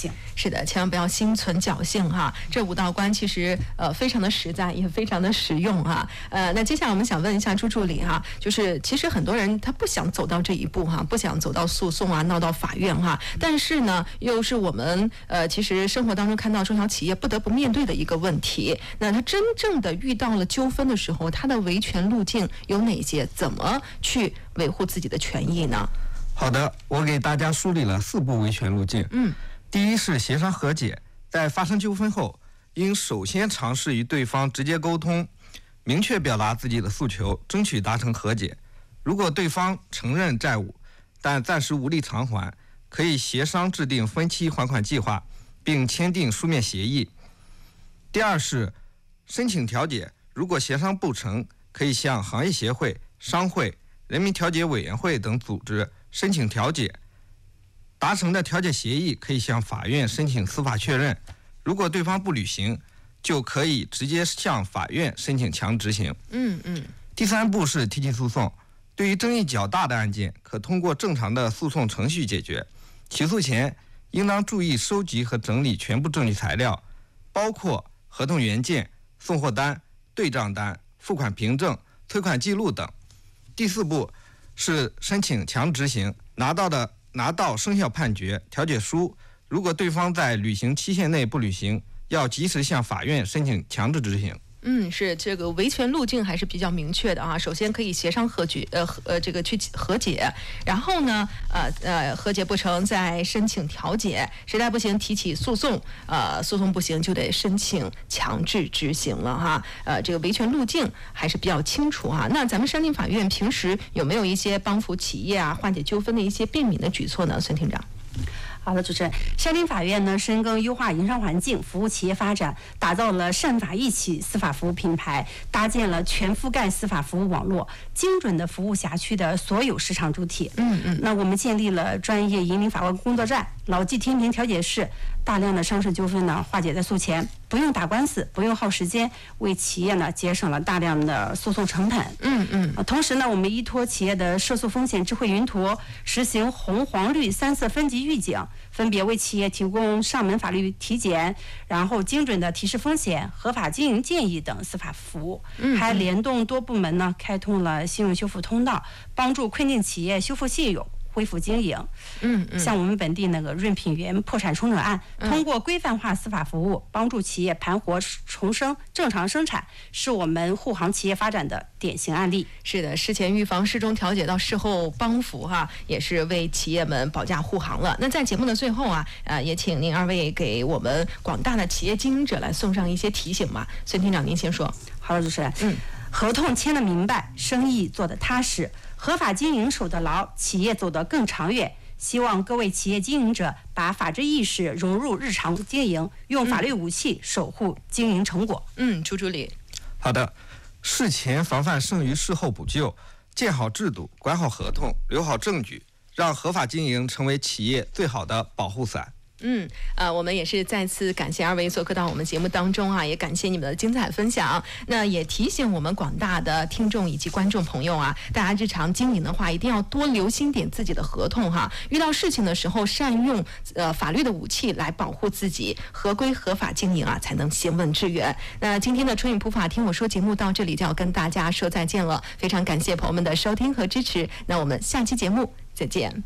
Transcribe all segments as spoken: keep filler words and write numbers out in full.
性。 是的，千万不要心存侥幸哈。这五道关其实呃非常的实在，也非常的实用哈。呃，那接下来我们想问一下朱助理哈，就是其实很多人他不想走到这一步哈，不想走到诉讼啊，闹到法院哈，但是呢，又是我们呃其实生活当中看到中小企业不得不面对的一个问题。那他真正的遇到了纠纷的时候，他的维权路径有哪些？怎么去维护自己的权益呢？ 好的，我给大家梳理了四步维权路径。 嗯， 第一是协商和解，在发生纠纷后，应首先尝试与对方直接沟通，明确表达自己的诉求，争取达成和解。如果对方承认债务，但暂时无力偿还，可以协商制定分期还款计划，并签订书面协议。第二是申请调解，如果协商不成，可以向行业协会、商会、人民调解委员会等组织申请调解，达成的调解协议可以向法院申请司法确认，如果对方不履行，就可以直接向法院申请强制执行。 嗯嗯。 第三步是提起诉讼，对于争议较大的案件，可通过正常的诉讼程序解决。起诉前，应当注意收集和整理全部证据材料，包括合同原件、送货单、对账单、付款凭证、催款记录等。第四步是申请强制执行，拿到的拿到生效判决、调解书，如果对方在履行期限内不履行，要及时向法院申请强制执行。 嗯，是这个维权路径还是比较明确的啊。首先可以协商和解，呃呃，这个去和解，然后呢，呃呃，和解不成再申请调解，实在不行提起诉讼，呃，诉讼不行就得申请强制执行了哈。呃，这个维权路径还是比较清楚哈。那咱们山定法院平时有没有一些帮扶企业啊、化解纠纷的一些便民的举措呢？孙厅长。 好的，主持人，山定法院呢深耕优化营商环境，服务企业发展，打造了善法一起司法服务品牌，搭建了全覆盖司法服务网络，精准的服务辖区的所有市场主体。 嗯嗯。 那我们建立了专业引领法官工作站、牢记天平调解室，大量的商事纠纷呢化解在诉前，不用打官司，不用耗时间，为企业呢节省了大量的诉讼成本。 嗯嗯。 同时呢，我们依托企业的涉诉风险智慧云图，实行红黄绿三色分级预警，分别为企业提供上门法律体检，然后精准的提示风险、合法经营建议等司法服务。 嗯， 还联动多部门呢，开通了信用修复通道，帮助困境企业修复信用、恢复经营。 嗯嗯， 像我们本地那个润品源破产重整案，通过规范化司法服务，帮助企业盘活重生、正常生产，是我们护航企业发展的典型案例。 是的，事前预防、事中调解到事后帮扶哈，也是为企业们保驾护航了。那在节目的最后啊，呃，也请您二位给我们广大的企业经营者来送上一些提醒吧。孙厅长，您先说。 好的，主持人。 嗯， 合同签得明白，生意做得踏实，合法经营守得牢，企业走得更长远。希望各位企业经营者把法治意识融入日常经营，用法律武器守护经营成果。 嗯，朱助理。 好的，事前防范胜于事后补救，建好制度，管好合同，留好证据，让合法经营成为企业最好的保护伞。 嗯，呃，我们也是再次感谢二位做客到我们节目当中啊，也感谢你们的精彩分享。那也提醒我们广大的听众以及观众朋友啊，大家日常经营的话，一定要多留心点自己的合同哈。遇到事情的时候，善用呃法律的武器来保护自己，合规合法经营啊，才能行稳致远。那今天的春雨普法听我说节目到这里就要跟大家说再见了，非常感谢朋友们的收听和支持。那我们下期节目再见。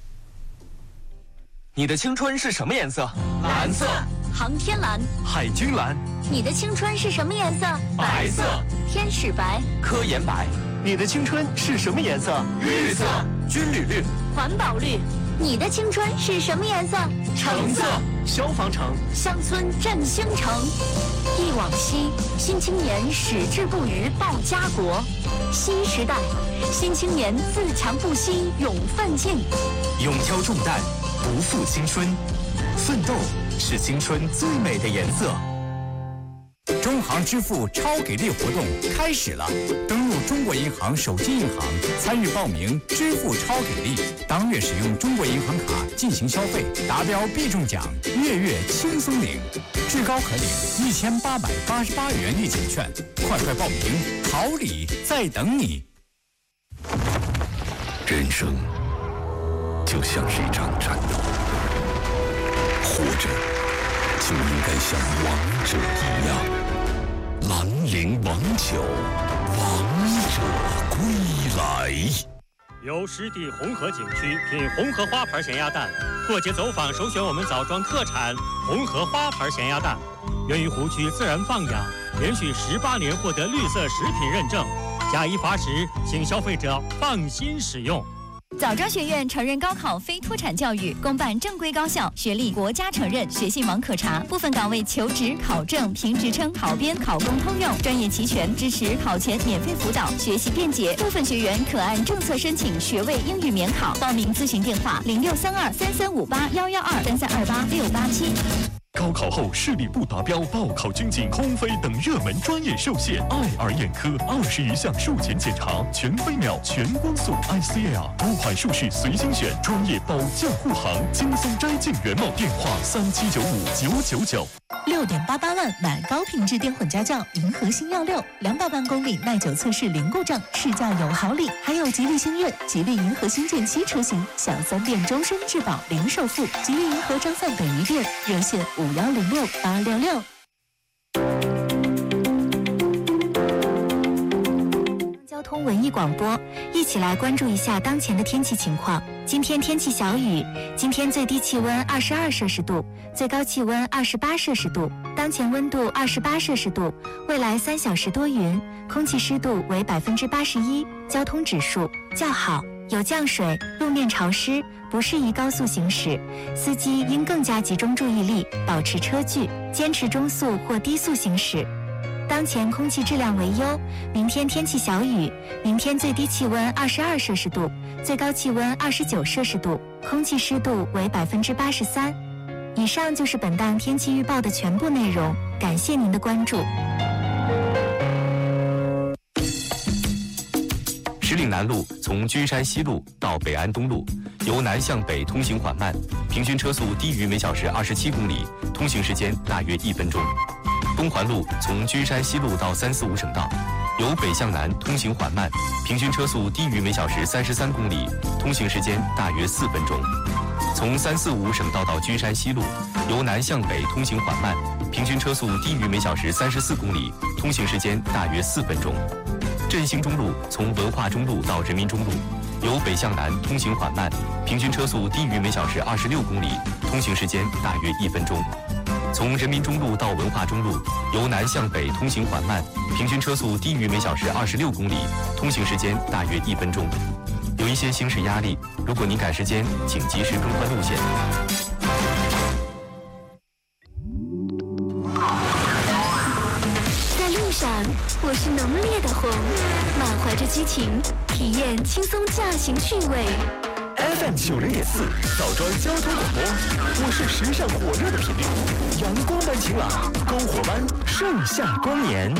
你的青春是什么颜色？蓝色。 航天蓝。 海军蓝。 你的青春是什么颜色？ 白色。 天使白。 科研白。你的青春是什么颜色？绿色。军旅绿。 环保绿。你的青春是什么颜色？ 橙色。消防橙。 乡村振兴城。忆往昔，新青年矢志不渝报家国。新时代，新青年自强不息勇奋进。 勇挑重担，不负青春，奋斗是青春最美的颜色。 中行支付超给力活动开始了，登录中国银行手机银行参与报名支付超给力，当月使用中国银行卡进行消费，达标必中奖，月月轻松领，至高可领一千八百八十八元立减券，快快报名，好礼在等你。 人生就像是一场战斗， 活着就应该像王者一样。兰陵王酒，王者归来。 由湿地红河景区品红河花牌咸鸭蛋，过节走访首选我们枣庄特产红河花牌咸鸭蛋，源于湖区自然放养，连续十八年获得绿色食品认证，假一罚十，请消费者放心使用。 枣庄学院承认高考非脱产教育，公办正规高校，学历国家承认，学信网可查。部分岗位求职、考证、评职称、考编、考公通用，专业齐全，支持考前免费辅导，学习便捷。部分学员可按政策申请学位英语免考。报名咨询电话：零六三二三三五八幺幺二三三二八六八七。 高考后视力不达标、报考军警、空飞等热门专业受限，爱尔眼科二十一项术前检查，全飞秒、全光速 I C L， 多款术式随心选，专业保驾护航，轻松摘镜原貌。电话三七九五九九九。 六点八八万买高品质电混家轿，银河星耀六，两百万公里耐久测试零故障，试驾有好礼，还有吉利星越、吉利银河星舰七车型，享三电终身质保零首付，吉利银河张范北宜店，热线五幺零六八六六。 交通文艺广播，一起来关注一下当前的天气情况。今天天气小雨，今天最低气温二十二摄氏度，最高气温二十八摄氏度，当前温度二十八摄氏度，未来三小时多云，空气湿度为百分之八十一，交通指数较好，有降水，路面潮湿，不适宜高速行驶，司机应更加集中注意力，保持车距，坚持中速或低速行驶。当前空气质量为优，明天天气小雨，明天最低气温二十二摄氏度，最高气温二十九摄氏度，空气湿度为百分之八十三。以上就是本档天气预报的全部内容，感谢您的关注。 石岭南路从君山西路到北安东路，由南向北通行缓慢，平均车速低于每小时二十七公里，通行时间大约一分钟。东环路从君山西路到三四五省道，由北向南通行缓慢，平均车速低于每小时三十三公里，通行时间大约四分钟。从三四五省道到君山西路，由南向北通行缓慢，平均车速低于每小时三十四公里，通行时间大约四分钟。振兴中路从文化中路到人民中路，由北向南通行缓慢，平均车速低于每小时二十六公里，通行时间大约一分钟。从人民中路到文化中路，由南向北通行缓慢，平均车速低于每小时二十六公里，通行时间大约一分钟。有一些行驶压力，如果您赶时间，请及时更换路线。 在路上，我是浓烈的红，满怀着激情，体验轻松驾行趣味。 F M 九零点四，枣庄交通广播，我是时尚火热的频率，阳光般晴朗，篝火般盛夏光年。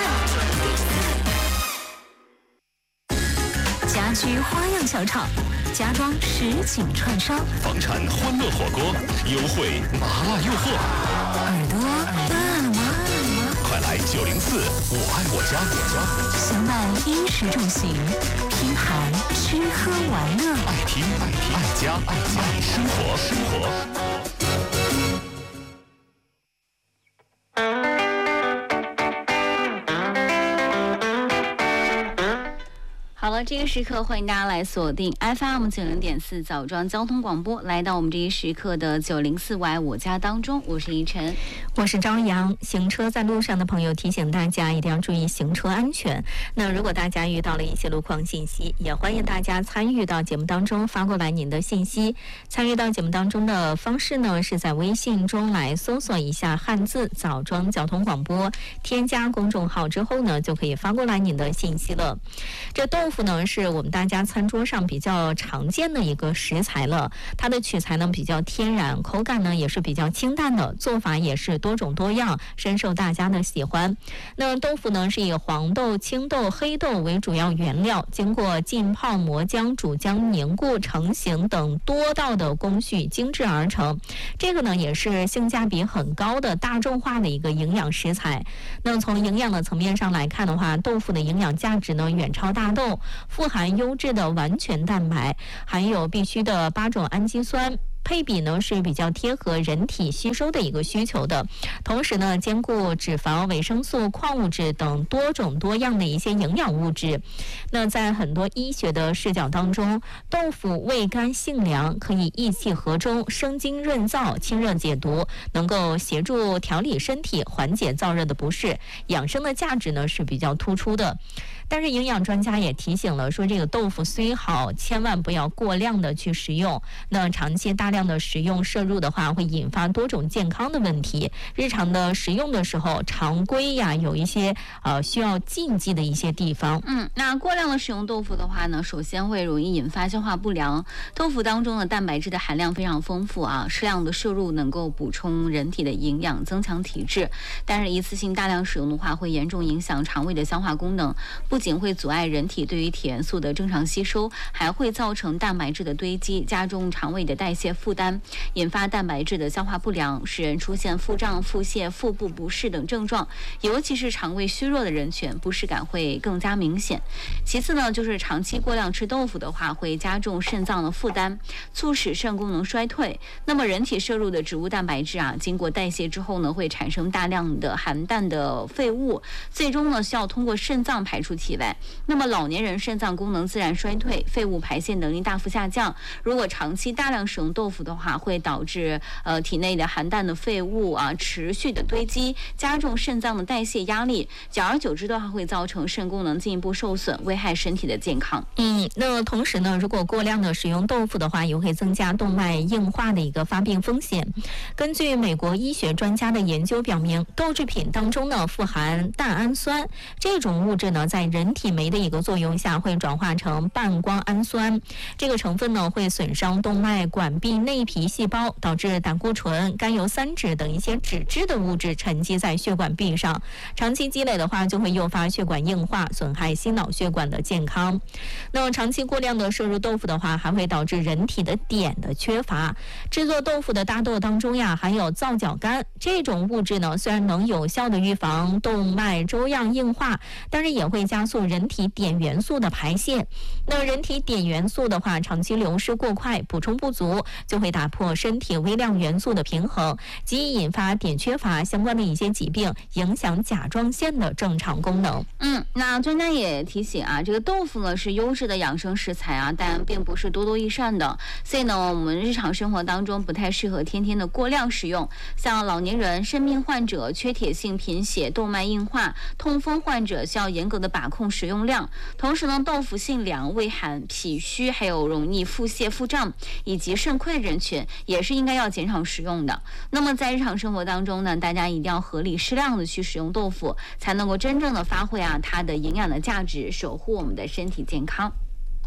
家居花样小炒，家装实景串烧， 房产欢乐火锅，优惠麻辣诱惑， 耳朵辣了吗？ 快来九零四，我爱我家，我家相伴衣食住行，拼盘吃喝玩乐， 爱听爱听爱家爱家爱生活生活。 好了，这个时刻欢迎大家来锁定 F M 九零点四枣庄交通广播，来到我们这一时刻的九零四我爱我家当中，我是依晨， 我是张扬。行车在路上的朋友提醒大家一定要注意行车安全。那如果大家遇到了一些路况信息，也欢迎大家参与到节目当中，发过来您的信息。参与到节目当中的方式呢，是在微信中来搜索一下汉字枣庄交通广播，添加公众号之后呢，就可以发过来您的信息了。这豆腐呢，是我们大家餐桌上比较常见的一个食材了，它的取材呢比较天然，口感呢也是比较清淡的，做法也是多种多样，深受大家的喜欢。那豆腐呢是以黄豆、青豆、黑豆为主要原料，经过浸泡、磨浆、煮浆、凝固、成型等多道的工序精制而成。这个呢也是性价比很高的大众化的一个营养食材。那从营养的层面上来看的话，豆腐的营养价值呢远超大豆，富含优质的完全蛋白，含有必需的八种氨基酸， 配比呢是比较贴合人体吸收的一个需求的，同时呢兼顾脂肪、维生素、矿物质等多种多样的一些营养物质。那在很多医学的视角当中，豆腐味甘性凉，可以益气和中、生津润燥、清热解毒，能够协助调理身体、缓解燥热的不适，养生的价值呢是比较突出的。但是营养专家也提醒了，说这个豆腐虽好，千万不要过量的去食用。那长期大量的食用摄入的话，会引发多种健康的问题。日常的食用的时候，常规呀有一些呃需要禁忌的一些地方。 嗯，那过量的食用豆腐的话呢，首先会容易引发消化不良。豆腐当中的蛋白质的含量非常丰富啊，适量的摄入能够补充人体的营养，增强体质。但是一次性大量使用的话，会严重影响肠胃的消化功能。不仅会阻碍人体对于铁元素的正常吸收，还会造成蛋白质的堆积，加重肠胃的代谢负担，引发蛋白质的消化不良，使人出现腹胀、腹泻、腹部不适等症状。尤其是肠胃虚弱的人群，不适感会更加明显。其次呢，就是长期过量吃豆腐的话，会加重肾脏的负担，促使肾功能衰退。那么人体摄入的植物蛋白质啊，经过代谢之后呢，会产生大量的含氮的废物，最终呢需要通过肾脏排出体外。那么老年人肾脏功能自然衰退，废物排泄能力大幅下降。如果长期大量使用豆腐的话，会导致呃体内的含氮的废物啊持续的堆积，加重肾脏的代谢压力，久而久之的话会造成肾功能进一步受损，危害身体的健康。 嗯，那同时呢，如果过量的使用豆腐的话，也会增加动脉硬化的一个发病风险。根据美国医学专家的研究表明，豆制品当中呢富含蛋氨酸，这种物质呢在人体酶的一个作用下会转化成半胱氨酸，这个成分呢会损伤动脉管壁内皮细胞，导致胆固醇、甘油三酯等一些脂质的物质沉积在血管壁上，长期积累的话就会诱发血管硬化，损害心脑血管的健康。那么长期过量的摄入豆腐的话，还会导致人体的碘的缺乏。制作豆腐的大豆当中呀含有皂角苷，这种物质呢虽然能有效的预防动脉粥样硬化，但是也会加速人体碘元素的排泄。那人体碘元素的话，长期流失过快，补充不足，就会打破身体微量元素的平衡，极易引发碘缺乏相关的一些疾病，影响甲状腺的正常功能。 嗯，那专家也提醒啊，这个豆腐呢是优质的养生食材啊，但并不是多多益善的，所以呢，我们日常生活当中不太适合天天的过量食用。像老年人、肾病患者、缺铁性贫血、动脉硬化、痛风患者需要严格的把控食用量。同时呢，豆腐性凉、胃寒、脾虚，还有容易腹泻、腹胀以及肾亏的人群，也是应该要减少食用的。那么在日常生活当中呢，大家一定要合理适量的去使用豆腐，才能够真正的发挥啊它的营养的价值，守护我们的身体健康。